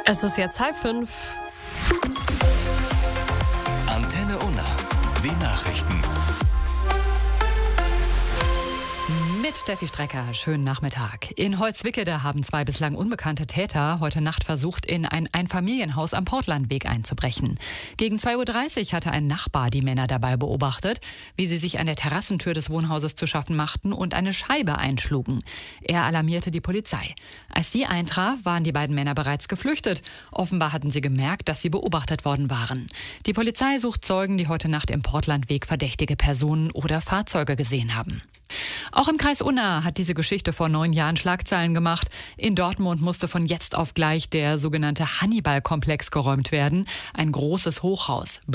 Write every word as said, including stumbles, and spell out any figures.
Es ist jetzt halb fünf. Antenne Unna, die Nachrichten. Mit Steffi Strecker, schönen Nachmittag. In Holzwickede haben zwei bislang unbekannte Täter heute Nacht versucht, in ein Einfamilienhaus am Portlandweg einzubrechen. Gegen zwei Uhr dreißig hatte ein Nachbar die Männer dabei beobachtet, wie sie sich an der Terrassentür des Wohnhauses zu schaffen machten und eine Scheibe einschlugen. Er alarmierte die Polizei. Als die eintraf, waren die beiden Männer bereits geflüchtet. Offenbar hatten sie gemerkt, dass sie beobachtet worden waren. Die Polizei sucht Zeugen, die heute Nacht im Portlandweg verdächtige Personen oder Fahrzeuge gesehen haben. Auch im Kreis Unna hat diese Geschichte vor neun Jahren Schlagzeilen gemacht. In Dortmund musste von jetzt auf gleich der sogenannte Hannibal-Komplex geräumt werden, ein großes Hochhaus.